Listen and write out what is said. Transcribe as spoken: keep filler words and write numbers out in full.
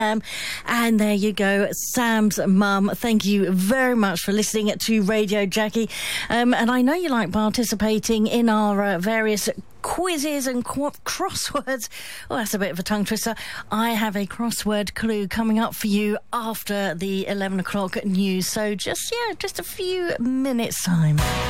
Um, and there you go, Sam's mum. Thank you very much for listening to Radio Jackie. Um, and I know you like participating in our uh, various quizzes and qu- crosswords. Oh, that's a bit of a tongue twister. I have a crossword clue coming up for you after the eleven o'clock news. So just, yeah, just a few minutes' time.